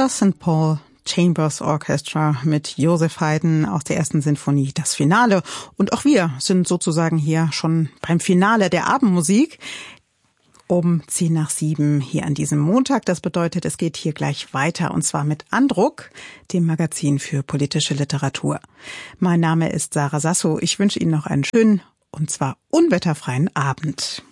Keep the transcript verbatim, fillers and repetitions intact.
das Sankt Paul Chambers Orchestra mit Joseph Haydn aus der ersten Sinfonie, das Finale. Und auch wir sind sozusagen hier schon beim Finale der Abendmusik um zehn nach sieben hier an diesem Montag. Das bedeutet, es geht hier gleich weiter und zwar mit Andruck, dem Magazin für politische Literatur. Mein Name ist Sarah Sasso. Ich wünsche Ihnen noch einen schönen und zwar unwetterfreien Abend.